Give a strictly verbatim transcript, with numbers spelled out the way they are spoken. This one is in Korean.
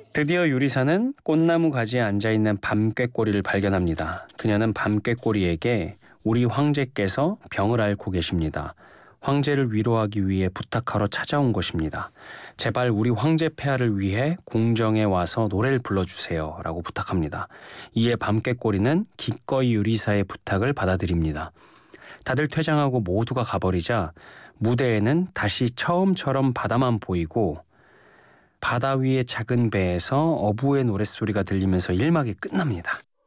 드디어 요리사는 꽃나무 가지에 앉아있는 밤꾀꼬리를 발견합니다. 그녀는 밤꾀꼬리에게 우리 황제께서 병을 앓고 계십니다. 황제를 위로하기 위해 부탁하러 찾아온 것입니다. 제발 우리 황제 폐하를 위해 궁정에 와서 노래를 불러주세요 라고 부탁합니다. 이에 밤꾀꼬리는 기꺼이 요리사의 부탁을 받아들입니다. 다들 퇴장하고 모두가 가버리자 무대에는 다시 처음처럼 바다만 보이고 바다 위의 작은 배에서 어부의 노랫소리가 들리면서 일 막이 끝납니다.